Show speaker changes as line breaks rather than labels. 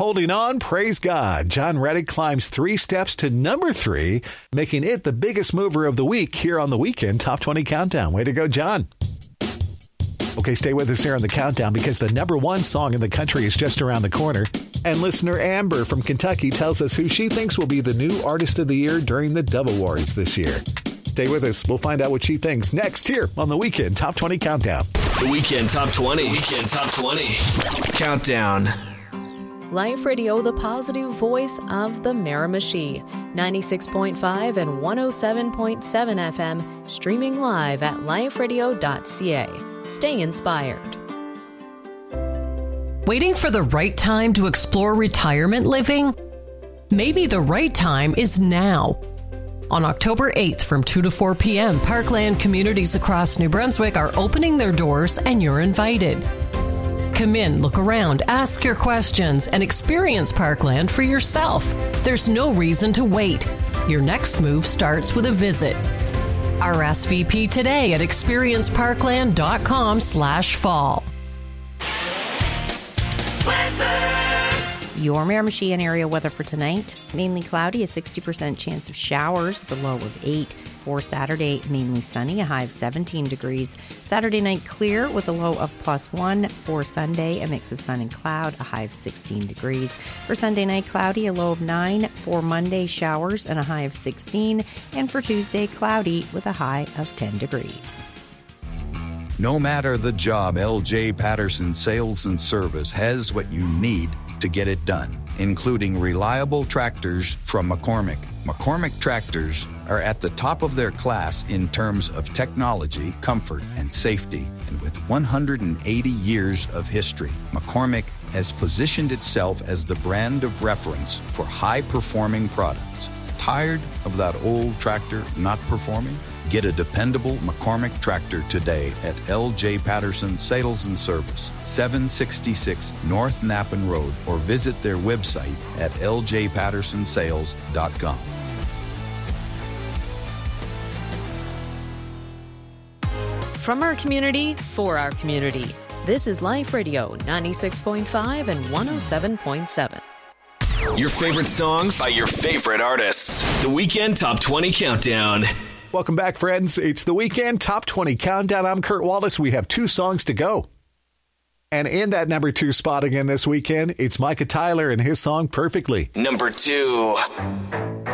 Holding on, praise God. John Reddick climbs 3 steps to number 3, making it the biggest mover of the week here on the Weekend Top 20 Countdown. Way to go, John. Okay, stay with us here on the countdown because the number 1 song in the country is just around the corner. And listener Amber from Kentucky tells us who she thinks will be the new Artist of the Year during the Dove Awards this year. Stay with us. We'll find out what she thinks next here on the Weekend Top 20 Countdown.
The Weekend Top 20. Weekend Top 20. Countdown.
Life Radio, the positive voice of the Miramichi. 96.5 and 107.7 FM. Streaming live at liferadio.ca. Stay inspired.
Waiting for the right time to explore retirement living? Maybe the right time is now. On October 8th from 2 to 4 p.m., Parkland communities across New Brunswick are opening their doors and you're invited. Come in, look around, ask your questions, and experience Parkland for yourself. There's no reason to wait. Your next move starts with a visit. RSVP today at experienceparkland.com/fall.
Your Miramichi and area weather for tonight. Mainly cloudy, a 60% chance of showers with a low of 8. For Saturday, mainly sunny, a high of 17 degrees. Saturday night clear with a low of +1. For Sunday, a mix of sun and cloud, a high of 16 degrees. For Sunday night, cloudy, a low of 9. For Monday, showers and a high of 16. And for Tuesday, cloudy with a high of 10 degrees.
No matter the job, LJ Patterson Sales and Service has what you need to get it done, including reliable tractors from McCormick. McCormick tractors are at the top of their class in terms of technology, comfort, and safety. And with 180 years of history, McCormick has positioned itself as the brand of reference for high-performing products. Tired of that old tractor not performing? Get a dependable McCormick tractor today at LJ Patterson Sales and Service, 766 North Nappen Road, or visit their website at ljpattersonsales.com.
From our community, for our community. This is Life Radio, 96.5 and 107.7.
Your favorite songs by your favorite artists. The Weekend Top 20 Countdown.
Welcome back, friends. It's the Weekend Top 20 Countdown. I'm Kurt Wallace. We have 2 songs to go. And in that number 2 spot again this weekend, it's Micah Tyler and his song Perfectly.
Number 2.